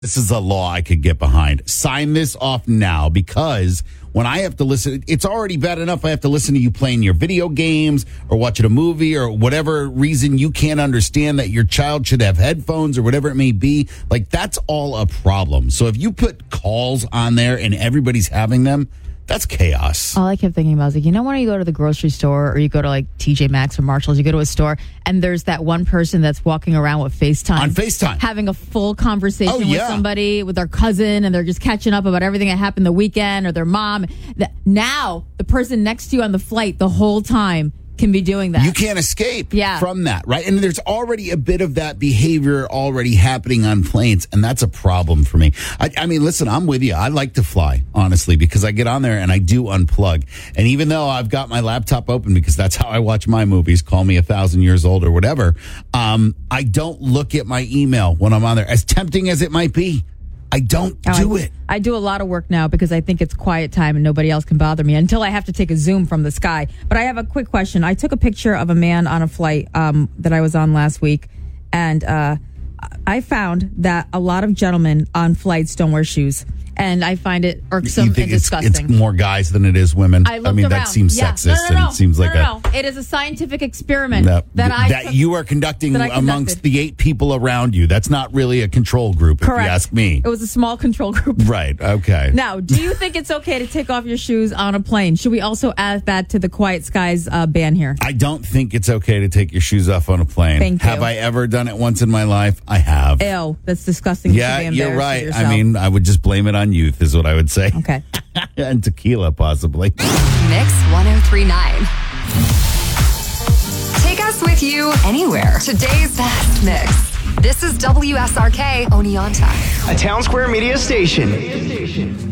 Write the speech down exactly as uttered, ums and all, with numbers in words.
This is a law I could get behind. Sign this off now, because when I have to listen, it's already bad enough I have to listen to you playing your video games or watching a movie or whatever reason you can't understand that your child should have headphones or whatever it may be. Like, that's all a problem. So if you put calls on there and everybody's having them, that's chaos. All I kept thinking about was, like, you know, when you go to the grocery store or you go to like T J Maxx or Marshall's, you go to a store and there's that one person that's walking around with FaceTime. On FaceTime. Having a full conversation Oh, with yeah. somebody, with their cousin, and they're just catching up about everything that happened the weekend, or their mom. That now the person next to you on the flight the whole time can be doing that. You can't escape Yeah. from that, right? And there's already a bit of that behavior already happening on planes, and that's a problem for me. I, I mean, listen, I'm with you. I like to fly, honestly, because I get on there and I do unplug. And even though I've got my laptop open because that's how I watch my movies, call me a thousand years old or whatever, um, I don't look at my email when I'm on there, as tempting as it might be. I don't Oh, do I, it. I do a lot of work now because I think it's quiet time and nobody else can bother me until I have to take a Zoom from the sky. But I have a quick question. I took a picture of a man on a flight um, that I was on last week, and uh, I found that a lot of gentlemen on flights don't wear shoes. And I find it irksome You think and it's, disgusting. it's more guys than it is women? I, looked mean, around. that seems Yeah. sexist No, no, no, and it seems no, like no, a... no. It is a scientific experiment That, that I that you are conducting that I amongst conducted. the eight people around you. That's not really a control group, Correct. if you ask me. It was a small control group. Right, okay. Now, do you think it's okay to take off your shoes on a plane? Should we also add that to the Quiet Skies uh, ban here? I don't think it's okay to take your shoes off on a plane. Thank you. Have I ever done it once in my life? I have. Ew, that's disgusting. You Yeah, should be you're embarrassed right. of I yourself. mean, I would just blame it on youth, is what I would say. Okay. And tequila, possibly. Mix ten thirty-nine. Take us with you anywhere. Today's best mix. This is W S R K Oneonta. A Town Square Media Station.